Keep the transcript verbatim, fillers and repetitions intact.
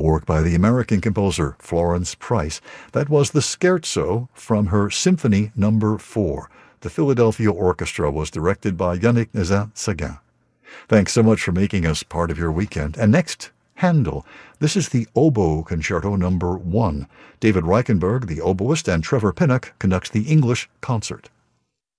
a work by the American composer Florence Price. That was the Scherzo from her Symphony Number four. The Philadelphia Orchestra was directed by Yannick Nézet-Séguin. Thanks so much for making us part of your weekend. And next, Handel. This is the Oboe Concerto Number one. David Reichenberg, the oboist, and Trevor Pinnock conducts the English concert.